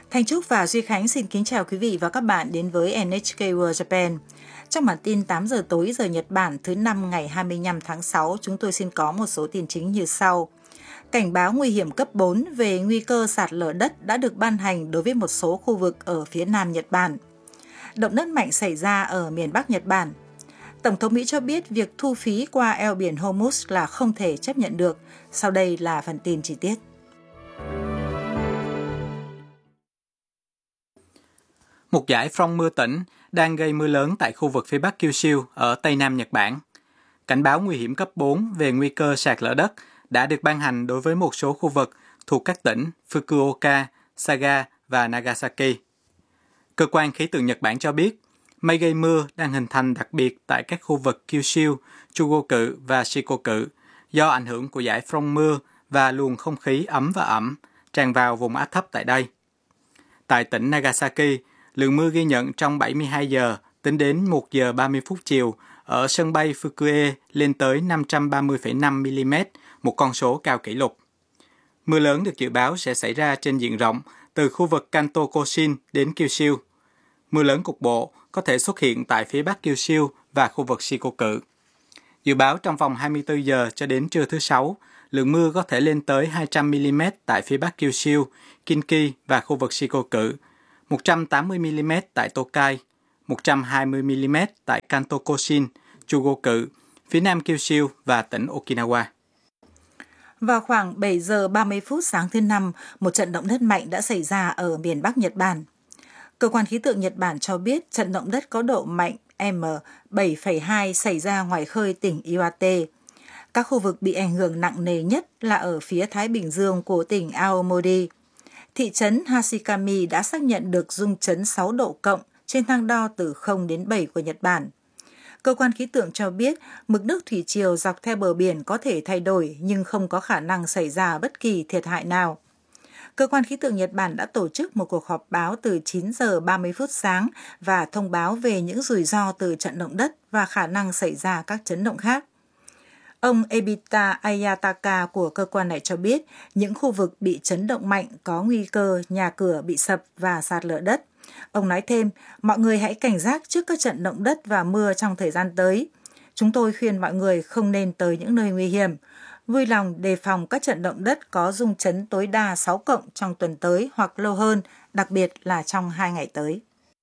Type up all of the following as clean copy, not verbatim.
Thanh Trúc và Duy Khánh xin kính chào quý vị và các bạn đến với NHK World Japan. Trong bản tin 8 giờ tối giờ Nhật Bản thứ 5 ngày 25 tháng 6, chúng tôi xin có một số tin chính như sau. Cảnh báo nguy hiểm cấp 4 về nguy cơ sạt lở đất đã được ban hành đối với một số khu vực ở phía nam Nhật Bản. Động đất mạnh xảy ra ở miền Bắc Nhật Bản. Tổng thống Mỹ cho biết việc thu phí qua eo biển Hormuz là không thể chấp nhận được. Sau đây là phần tin chi tiết. Một dải phong mưa tĩnh đang gây mưa lớn tại khu vực phía Bắc Kyushu ở Tây Nam Nhật Bản. Cảnh báo nguy hiểm cấp 4 về nguy cơ sạt lở đất đã được ban hành đối với một số khu vực thuộc các tỉnh Fukuoka, Saga và Nagasaki. Cơ quan khí tượng Nhật Bản cho biết, mây gây mưa đang hình thành đặc biệt tại các khu vực Kyushu, Chugoku và Shikoku do ảnh hưởng của dải phong mưa và luồng không khí ấm và ẩm tràn vào vùng áp thấp tại đây. Tại tỉnh Nagasaki, lượng mưa ghi nhận trong 72 giờ tính đến 1 giờ 30 phút chiều ở sân bay Fukue lên tới 530,5 mm, một con số cao kỷ lục. Mưa lớn được dự báo sẽ xảy ra trên diện rộng từ khu vực Kanto Koshin đến Kyushu. Mưa lớn cục bộ có thể xuất hiện tại phía Bắc Kyushu và khu vực Shikoku. Dự báo trong vòng 24 giờ cho đến trưa thứ Sáu, lượng mưa có thể lên tới 200 mm tại phía Bắc Kyushu, Kinki và khu vực Shikoku, 180 mm tại Tokai, 120 mm tại Kanto Koshin, Chugoku, phía nam Kyushu và tỉnh Okinawa. Vào khoảng 7 giờ 30 phút sáng thứ Năm, một trận động đất mạnh đã xảy ra ở miền Bắc Nhật Bản. Cơ quan khí tượng Nhật Bản cho biết trận động đất có độ mạnh M7,2 xảy ra ngoài khơi tỉnh Iwate. Các khu vực bị ảnh hưởng nặng nề nhất là ở phía Thái Bình Dương của tỉnh Aomori. Thị trấn Hashikami đã xác nhận được rung chấn 6 độ cộng trên thang đo từ 0 đến 7 của Nhật Bản. Cơ quan khí tượng cho biết mực nước thủy triều dọc theo bờ biển có thể thay đổi nhưng không có khả năng xảy ra bất kỳ thiệt hại nào. Cơ quan khí tượng Nhật Bản đã tổ chức một cuộc họp báo từ 9 giờ 30 phút sáng và thông báo về những rủi ro từ trận động đất và khả năng xảy ra các chấn động khác. Ông Ebita Ayataka của cơ quan này cho biết những khu vực bị chấn động mạnh có nguy cơ nhà cửa bị sập và sạt lở đất. Ông nói thêm, mọi người hãy cảnh giác trước các trận động đất và mưa trong thời gian tới. Chúng tôi khuyên mọi người không nên tới những nơi nguy hiểm. Vui lòng đề phòng các trận động đất có rung chấn tối đa 6 cộng trong tuần tới hoặc lâu hơn, đặc biệt là trong 2 ngày tới.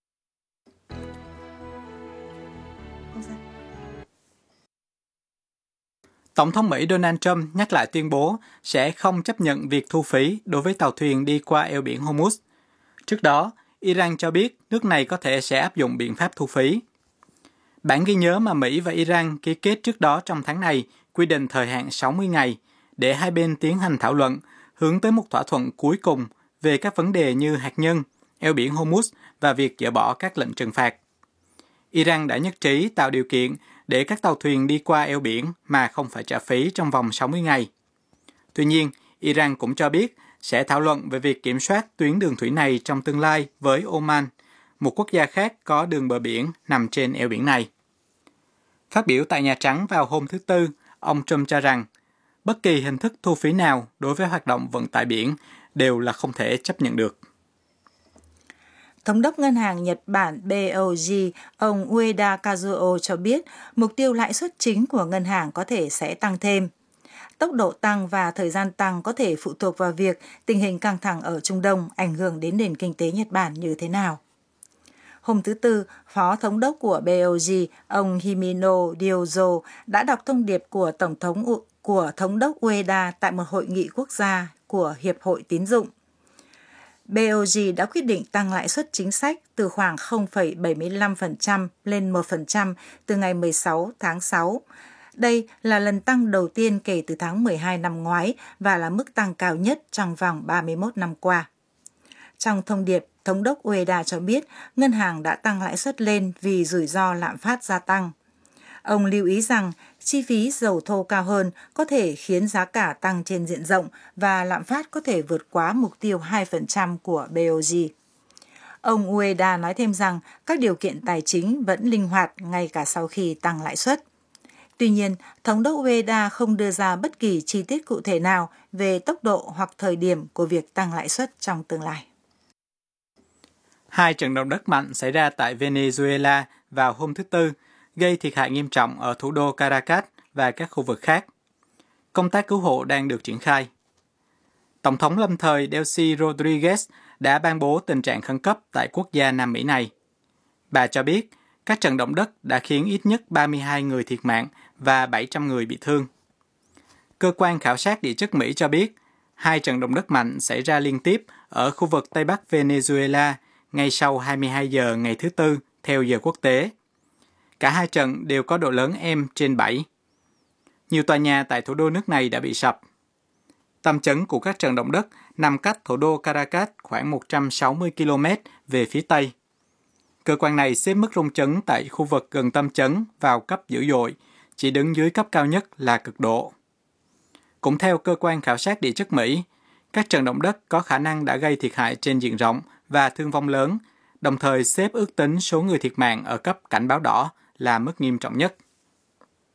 Tổng thống Mỹ Donald Trump nhắc lại tuyên bố sẽ không chấp nhận việc thu phí đối với tàu thuyền đi qua eo biển Hormuz. Trước đó, Iran cho biết nước này có thể sẽ áp dụng biện pháp thu phí. Bản ghi nhớ mà Mỹ và Iran ký kết trước đó trong tháng này quy định thời hạn 60 ngày để hai bên tiến hành thảo luận hướng tới một thỏa thuận cuối cùng về các vấn đề như hạt nhân, eo biển Hormuz và việc dỡ bỏ các lệnh trừng phạt. Iran đã nhất trí tạo điều kiện để các tàu thuyền đi qua eo biển mà không phải trả phí trong vòng 60 ngày. Tuy nhiên, Iran cũng cho biết sẽ thảo luận về việc kiểm soát tuyến đường thủy này trong tương lai với Oman, một quốc gia khác có đường bờ biển nằm trên eo biển này. Phát biểu tại Nhà Trắng vào hôm thứ Tư, ông Trump cho rằng bất kỳ hình thức thu phí nào đối với hoạt động vận tải biển đều là không thể chấp nhận được. Thống đốc Ngân hàng Nhật Bản BOJ, ông Ueda Kazuo cho biết mục tiêu lãi suất chính của ngân hàng có thể sẽ tăng thêm. Tốc độ tăng và thời gian tăng có thể phụ thuộc vào việc tình hình căng thẳng ở Trung Đông ảnh hưởng đến nền kinh tế Nhật Bản như thế nào. Hôm thứ Tư, Phó Thống đốc của BOJ, ông Himino Ryozo đã đọc thông điệp của Thống đốc Ueda tại một hội nghị quốc gia của Hiệp hội Tín dụng. BOJ đã quyết định tăng lãi suất chính sách từ khoảng 0,75% lên 1% từ ngày 16 tháng 6. Đây là lần tăng đầu tiên kể từ tháng 12 năm ngoái và là mức tăng cao nhất trong vòng 31 năm qua. Trong thông điệp, Thống đốc Ueda cho biết ngân hàng đã tăng lãi suất lên vì rủi ro lạm phát gia tăng. Ông lưu ý rằng chi phí dầu thô cao hơn có thể khiến giá cả tăng trên diện rộng và lạm phát có thể vượt quá mục tiêu 2% của BOJ. Ông Ueda nói thêm rằng các điều kiện tài chính vẫn linh hoạt ngay cả sau khi tăng lãi suất. Tuy nhiên, Thống đốc Ueda không đưa ra bất kỳ chi tiết cụ thể nào về tốc độ hoặc thời điểm của việc tăng lãi suất trong tương lai. 2 trận động đất mạnh xảy ra tại Venezuela vào hôm thứ Tư, gây thiệt hại nghiêm trọng ở thủ đô Caracas và các khu vực khác. Công tác cứu hộ đang được triển khai. Tổng thống lâm thời Delcy Rodriguez đã ban bố tình trạng khẩn cấp tại quốc gia Nam Mỹ này. Bà cho biết, các trận động đất đã khiến ít nhất 32 người thiệt mạng và 700 người bị thương. Cơ quan khảo sát địa chất Mỹ cho biết, 2 trận động đất mạnh xảy ra liên tiếp ở khu vực Tây Bắc Venezuela ngay sau 22 giờ ngày thứ Tư theo giờ quốc tế. Cả 2 trận đều có độ lớn M/7. Nhiều tòa nhà tại thủ đô nước này đã bị sập. Tâm chấn của các trận động đất nằm cách thủ đô Caracas khoảng 160 km về phía Tây. Cơ quan này xếp mức rung chấn tại khu vực gần tâm chấn vào cấp dữ dội, chỉ đứng dưới cấp cao nhất là cực độ. Cũng theo cơ quan khảo sát địa chất Mỹ, các trận động đất có khả năng đã gây thiệt hại trên diện rộng và thương vong lớn, đồng thời xếp ước tính số người thiệt mạng ở cấp cảnh báo đỏ là mức nghiêm trọng nhất.